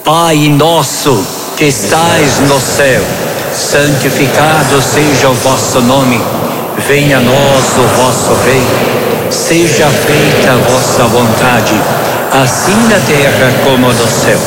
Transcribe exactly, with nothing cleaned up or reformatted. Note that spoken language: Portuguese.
Pai nosso que estais no céu, santificado seja o vosso nome. Venha a nós o vosso reino. Seja feita a vossa vontade, assim na terra como no céu.